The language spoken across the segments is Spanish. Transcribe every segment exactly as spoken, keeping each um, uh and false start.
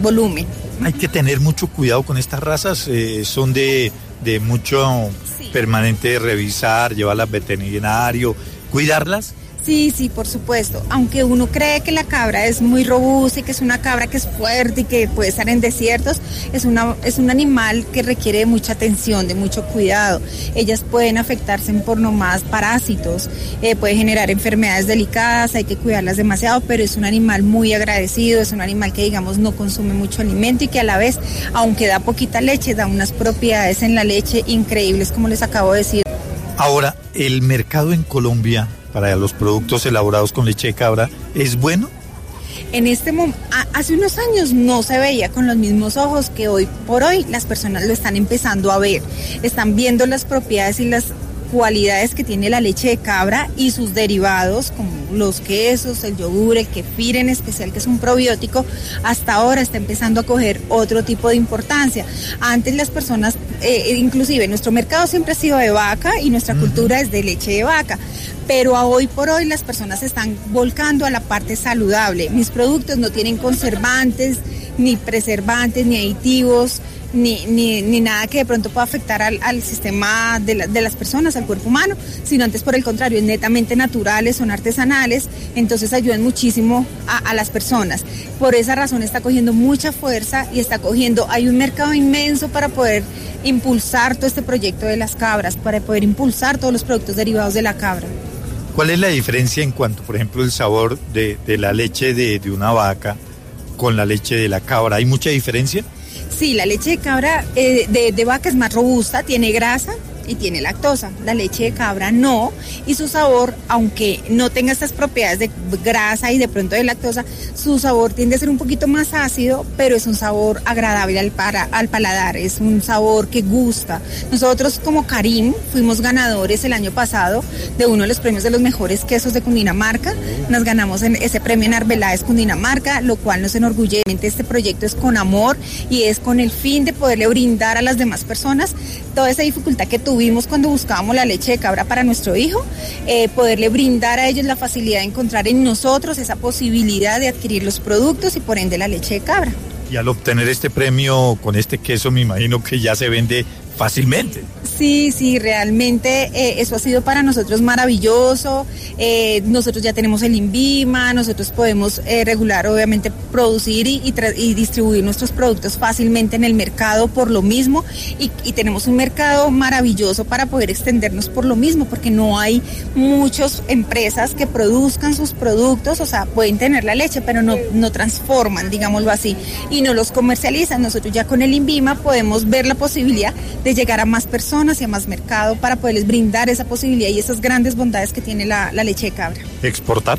volumen. Hay que tener mucho cuidado con estas razas, eh, son de, de mucho sí. permanente revisar, llevarlas al veterinario, cuidarlas. Sí, sí, por supuesto. Aunque uno cree que la cabra es muy robusta y que es una cabra que es fuerte y que puede estar en desiertos, es una es un animal que requiere de mucha atención, de mucho cuidado. Ellas pueden afectarse por nomás parásitos, eh, puede generar enfermedades delicadas, hay que cuidarlas demasiado, pero es un animal muy agradecido, es un animal que digamos no consume mucho alimento y que a la vez, aunque da poquita leche, da unas propiedades en la leche increíbles, como les acabo de decir. Ahora, el mercado en Colombia para los productos elaborados con leche de cabra, ¿es bueno? En este momento, hace unos años no se veía con los mismos ojos que hoy por hoy las personas lo están empezando a ver. Están viendo las propiedades y las cualidades que tiene la leche de cabra y sus derivados como los quesos, el yogur, el kefir en especial, que es un probiótico, hasta ahora está empezando a coger otro tipo de importancia. Antes las personas, eh, inclusive nuestro mercado siempre ha sido de vaca y nuestra uh-huh. cultura es de leche de vaca, pero a hoy por hoy las personas se están volcando a la parte saludable. Mis productos no tienen conservantes, ni preservantes, ni aditivos, Ni, ni, ni nada que de pronto pueda afectar al, al sistema de, la, de las personas, al cuerpo humano, sino antes por el contrario, es netamente naturales, son artesanales, entonces ayudan muchísimo a, a las personas. Por esa razón está cogiendo mucha fuerza y está cogiendo, hay un mercado inmenso para poder impulsar todo este proyecto de las cabras, para poder impulsar todos los productos derivados de la cabra. ¿Cuál es la diferencia en cuanto, por ejemplo, el sabor de, de la leche de, de una vaca con la leche de la cabra? ¿Hay mucha diferencia? Sí, la leche de cabra eh, de, de vaca es más robusta, tiene grasa y tiene lactosa. La leche de cabra no, y su sabor, aunque no tenga estas propiedades de grasa y de pronto de lactosa, su sabor tiende a ser un poquito más ácido, pero es un sabor agradable al, para, al paladar, es un sabor que gusta. Nosotros como Karim fuimos ganadores el año pasado de uno de los premios de los mejores quesos de Cundinamarca, nos ganamos en ese premio en Arbeláez, Cundinamarca, lo cual nos enorgullece. Este proyecto es con amor y es con el fin de poderle brindar a las demás personas toda esa dificultad que tuvimos cuando buscábamos la leche de cabra para nuestro hijo, eh, poderle brindar a ellos la facilidad de encontrar en nosotros esa posibilidad de adquirir los productos y por ende la leche de cabra. Y al obtener este premio con este queso me imagino que ya se vende fácilmente. Sí, sí, realmente eh, eso ha sido para nosotros maravilloso. Eh, nosotros ya tenemos el INVIMA, nosotros podemos eh, regular, obviamente, producir y, y, tra- y distribuir nuestros productos fácilmente en el mercado por lo mismo y, y tenemos un mercado maravilloso para poder extendernos por lo mismo, porque no hay muchas empresas que produzcan sus productos, o sea, pueden tener la leche, pero no, no transforman, digámoslo así, y no los comercializan. Nosotros ya con el INVIMA podemos ver la posibilidad de llegar a más personas y a más mercado para poderles brindar esa posibilidad y esas grandes bondades que tiene la, la leche de cabra. ¿Exportar?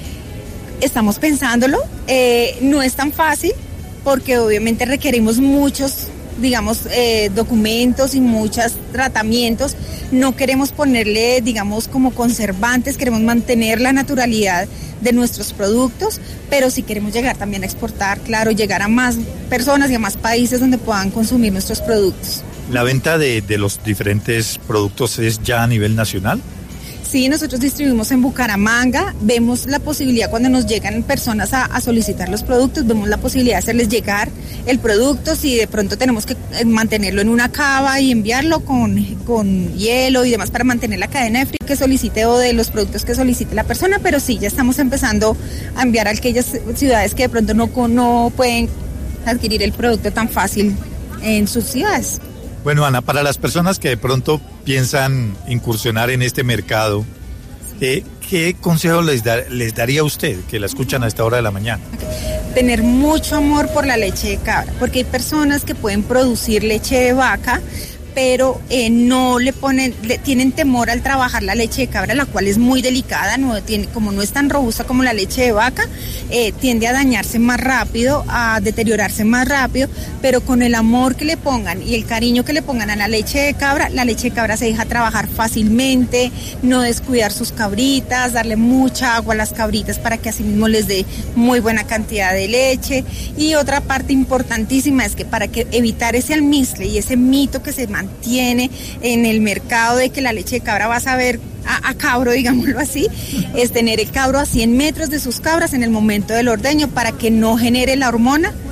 Estamos pensándolo, eh, no es tan fácil porque obviamente requerimos muchos, digamos, eh, documentos y muchos tratamientos. No queremos ponerle, digamos, como conservantes, queremos mantener la naturalidad de nuestros productos, pero sí queremos llegar también a exportar, claro, llegar a más personas y a más países donde puedan consumir nuestros productos. ¿La venta de, de los diferentes productos es ya a nivel nacional? Sí, nosotros distribuimos en Bucaramanga, vemos la posibilidad cuando nos llegan personas a, a solicitar los productos, vemos la posibilidad de hacerles llegar el producto, si de pronto tenemos que mantenerlo en una cava y enviarlo con, con hielo y demás para mantener la cadena de frío que solicite o de los productos que solicite la persona, pero sí, ya estamos empezando a enviar a aquellas ciudades que de pronto no, no pueden adquirir el producto tan fácil en sus ciudades. Bueno, Ana, para las personas que de pronto piensan incursionar en este mercado, eh, ¿qué consejo les, da, les daría a usted, que la escuchan a esta hora de la mañana? Okay. Tener mucho amor por la leche de cabra, porque hay personas que pueden producir leche de vaca, pero eh, no le ponen, le, tienen temor al trabajar la leche de cabra, la cual es muy delicada, no tiene, como no es tan robusta como la leche de vaca, eh, tiende a dañarse más rápido, a deteriorarse más rápido, pero con el amor que le pongan y el cariño que le pongan a la leche de cabra, la leche de cabra se deja trabajar fácilmente, no descuidar sus cabritas, darle mucha agua a las cabritas para que así mismo les dé muy buena cantidad de leche. Y otra parte importantísima es que para que evitar ese almizcle y ese mito que se mantiene tiene en el mercado de que la leche de cabra va a saber a, a cabro, digámoslo así, es tener el cabro a cien metros de sus cabras en el momento del ordeño para que no genere la hormona